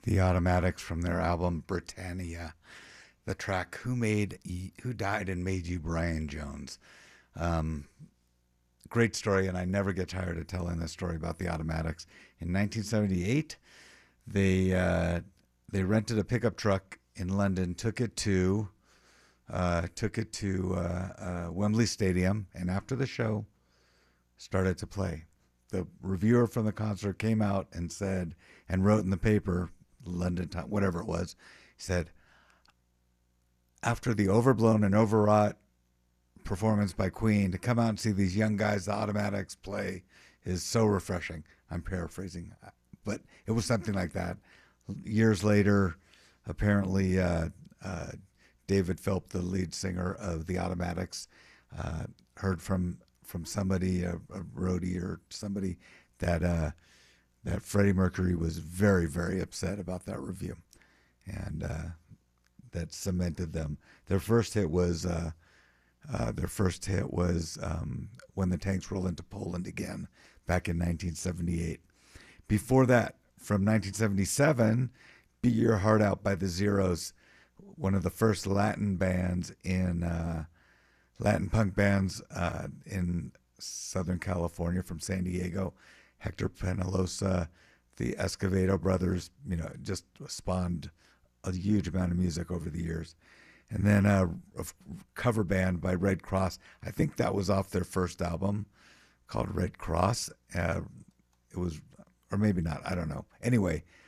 The Automatics from their album Britannia. The track Who Died and Made You Brian Jones. Um, Great story, and I never get tired of telling this story about the Automatics. In 1978, they rented a pickup truck in London, took it to Wembley Stadium, and after the show, started to play. The reviewer from the concert came out and said, and wrote in the paper, London Time, whatever it was, he said, after the overblown and overwrought performance by Queen, to come out and see these young guys, the Automatics, play is so refreshing. I'm paraphrasing, but it was something like that. Years later, apparently, David Phelps, the lead singer of the Automatics, heard from somebody, a roadie or somebody, that Freddie Mercury was very, very upset about that review, and that cemented them. Their first hit was When the Tanks Roll into Poland Again, back in 1978. Before that, from 1977, Beat Your Heart Out by the Zeros, one of the first Latin punk bands in Southern California, from San Diego. Hector Penalosa, the Escovedo brothers, just spawned a huge amount of music over the years. And then a cover band by Red Cross. I think that was off their first album called Red Cross. It was, or maybe not. I don't know. Anyway,